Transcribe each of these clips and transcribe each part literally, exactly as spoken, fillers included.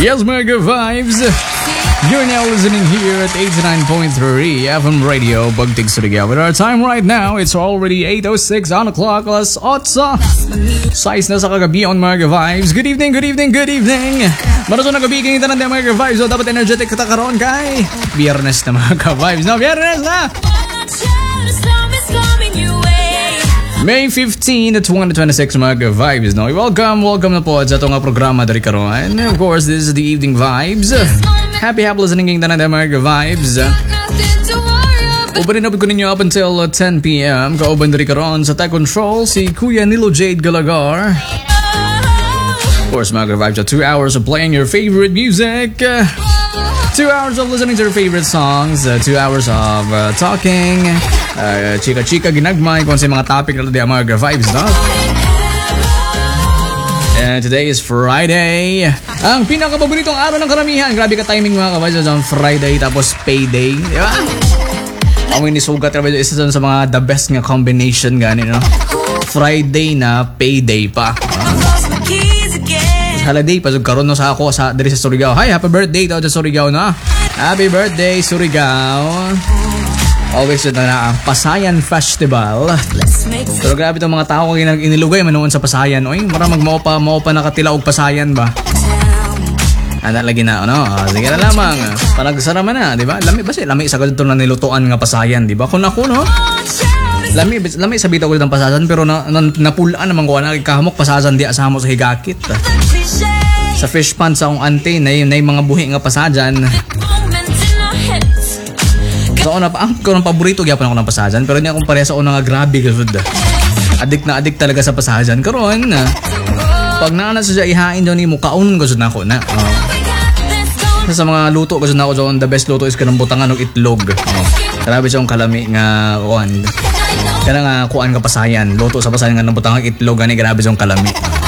Yes, Mega Vibes. You're now listening here at eighty-nine point three F M Radio, Bagtig Surigao. With our time right now, it's already eight oh six on the clock, alas otsa. Size na sa kagabi on Mega Vibes. Good evening, good evening, good evening. Maraso na gabi kang itanan ng Mega Vibes. So, dapat energetic kita karoon kay Biyernes na Mega Vibes. No, Biyernes na! May fifteenth, twenty twenty-six Mega Vibes. No? Welcome, welcome na po sa itong programa dari karoon. Of course, this is the Evening Vibes. Happy, happy listening kang itanan ng Mega Vibes. Ubarin na ko ninyo up until uh, ten p.m. Kauban dari karoon sa Tech Control, si Kuya Nilo Jade Galagar. Of course, Mega Vibes are two hours of playing your favorite music. Uh, two hours of listening to your favorite songs. Uh, two hours of uh, talking. Uh, chika-chika, ginagmay kung sa mga topic na di ang Mega Vibes, no? And today is Friday. Ang pinakapaboritong araw ng karamihan. Grabe ka timing mga kabay. On Friday tapos payday. Di ba? Ang inisugat na isa sa mga the best nga combination gani, no? Friday na payday pa. Holiday pa so karon no sa ako sa diri sa Surigao. Hi, happy birthday daw sa Surigao na. Happy birthday Surigao. Always na na ang Pasayan Festival. Pero grabe itong mga tao kung inilugay manoon sa Pasayan. Oy, marang magmaupa, maupa nakatila og Pasayan ba? Ano lagi na, ano? Oh, sige na lamang. Panagsara man na, di ba? Lami ba siya? Lami sa ganito na nilutuan nga Pasayan, di ba? Kung ako, no? Lami, lami sa bitaw ko ng Pasayan, pero na, na, napulaan naman ko na kahamok Pasayan di asamo sa higakit. Sa fish pond sa akong ante, na yung, na yung mga buhi nga Pasayan. So, una pa, ang ko ng paborito, gyapon ako ng Pasayan, pero hindi akong pareha sa una nga grabe, kasud. Adik na adik talaga sa Pasayan. Karon, pag naana sa siya ihain daw ni mo, kaunon ko na ako na. Oh. Sa mga luto ko na ako doon, the best luto is kanang butangan ng itlog. Oh. Grabe siyang kalami nga kuan. Kana nga kuan ka Pasayan. Luto sa Pasayan nga ng butangan ng itlog, gani grabe siyang kalami.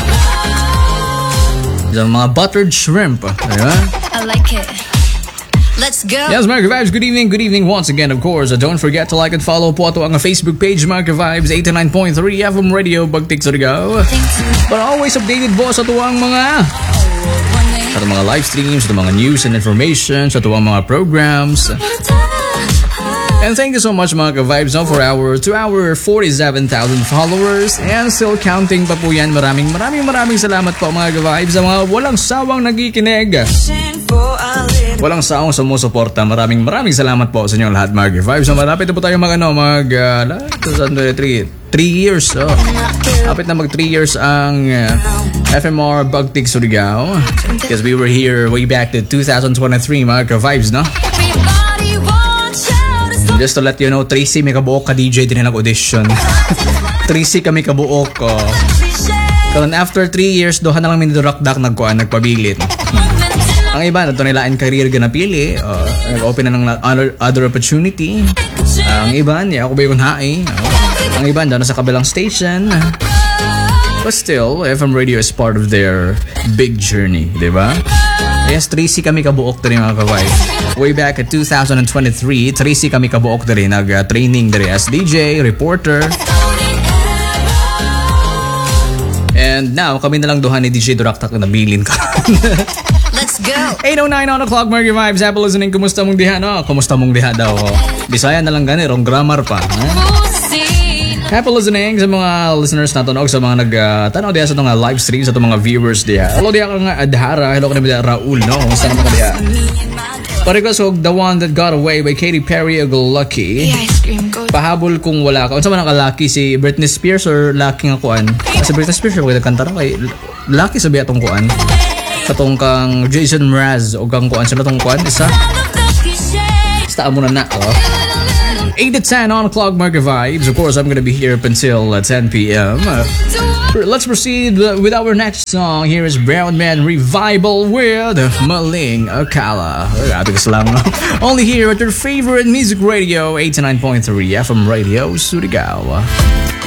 Sa mga buttered shrimp. Diba? I like it. Let's go. Yes, Mega Vibes. Good evening, good evening once again, of course. Uh, don't forget to like and follow po ato ang Facebook page, Mega Vibes eighty-nine point three F M Radio, Bagtik Surigao. But always updated po sa tuwang mga sa tuwang mga live streams, sa tuwang mga news and information, sa tuwang mga programs. And thank you so much, Mega Vibes, no, for our to our forty-seven thousand followers and still counting pa po yan. Maraming maraming maraming salamat po, Mega Vibes, sa mga walang sawang nagikinig. Walang saong sumusuporta. Maraming maraming salamat po sa inyo lahat, Mega Vibes. So, malapit na po tayo mag ano, mag uh, twenty twenty-three three years. Oh. Malapit na mag three years ang uh, F M R Bagtig Surigao. Because we were here way back to twenty twenty-three, Mega Vibes, no? And just to let you know, Tracy may kabuok ka D J din na nag-audition. Tracy kami kabuok ko. Oh. Karon after three years, doha na lang minidrakdak nagkuan, nagpabilit. Ang iba, nato nilaan career ka napili. Uh, nag-open na ng other, other opportunity. Uh, ang iba, niya ako ba yung hae. Uh, ang iba, doon sa kabilang station. But still, F M Radio is part of their big journey, di ba? Yes, Tracy kami kabuok na rin mga kaway. Way back at twenty twenty-three, Tracy kami kabuok na rin. Nag-training na rin as D J, reporter. And now, kami na lang duhan ni D J Duraktak na nabilin ka. Let's go. eight oh nine on the clock, Mega Vibes. Happy listening. Kumusta mong diha, no? Kumusta mong diha daw? Oh. Bisaya na lang gani, wrong grammar pa. Eh? Happy listening sa mga listeners natin o sa mga nag-tanaw uh, diha sa itong uh, live stream, sa itong mga viewers diha. Hello diha ka nga Adhara. Hello ka na diha Raul, no? Kumusta naman ka diha? Parikos og The One That Got Away by Katy Perry o Lucky. Pahabol kung wala ka. Unsa man ang lucky, si Britney Spears or Lucky nga kuan? Ah, si Britney Spears yung kanta na kay Lucky sabi atong kuan. Katong kang Jason Mraz o kang kuan sila tong kuan isa. Basta mo na na, oh. eight to ten on the clock, Mega Vibes. Of course, I'm gonna be here up until uh, ten p.m. Uh, let's proceed with our next song. Here is Brown Man Revival with Maling Akala. Grabe ka lang, no? Only here at your favorite music radio, eighty-nine point three F M Radio, Surigao.